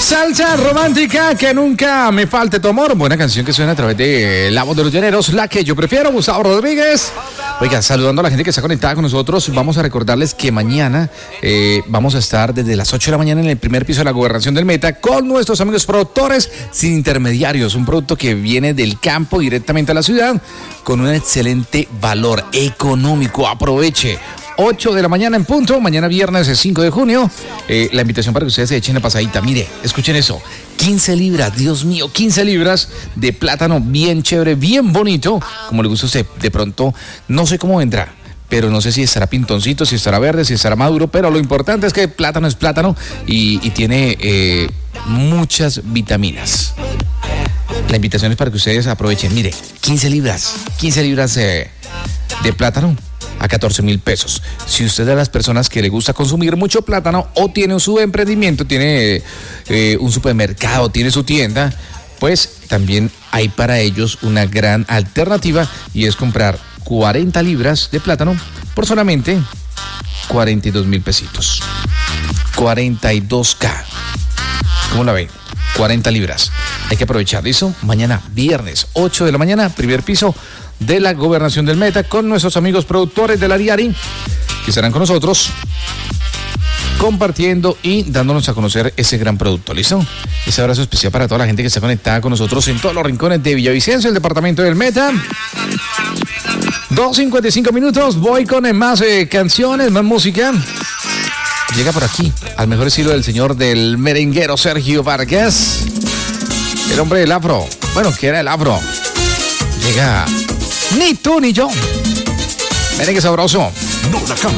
Salsa romántica, que nunca me falte tu amor. Buena canción que suena a través de La Voz de los Llaneros, la que yo prefiero, Gustavo Rodríguez. Oiga, saludando a la gente que está conectada con nosotros, vamos a recordarles que mañana vamos a estar desde las 8 de la mañana en el primer piso de la Gobernación del Meta con nuestros amigos productores sin intermediarios. Un producto que viene del campo directamente a la ciudad con un excelente valor económico. Aproveche. 8 de la mañana en punto, mañana viernes 5 de junio, la invitación para que ustedes se echen la pasadita. Mire, escuchen eso, 15 libras, Dios mío, 15 libras de plátano bien chévere, bien bonito, como le gusta a usted. De pronto, no sé cómo vendrá, pero no sé si estará pintoncito, si estará verde, si estará maduro, pero lo importante es que plátano es plátano y tiene muchas vitaminas. La invitación es para que ustedes aprovechen. Mire, 15 libras de plátano a 14,000 pesos. Si usted es de las personas que le gusta consumir mucho plátano o tiene su emprendimiento, tiene un supermercado, tiene su tienda, pues también hay para ellos una gran alternativa y es comprar 40 libras de plátano por solamente 42,000 pesitos. 42K. ¿Cómo la ven? 40 libras. Hay que aprovechar eso. Mañana, viernes, 8 de la mañana, primer piso de la Gobernación del Meta con nuestros amigos productores de la Diari que estarán con nosotros compartiendo y dándonos a conocer ese gran producto. ¿Listo? Ese abrazo especial para toda la gente que está conectada con nosotros en todos los rincones de Villavicencio, el departamento del Meta. 2:55 minutos. Voy con más canciones, más música. Llega por aquí, al mejor estilo del señor del merenguero Sergio Vargas, el hombre del afro. Bueno, que era el afro. Llega Ni tú ni yo. Merengue sabroso. No la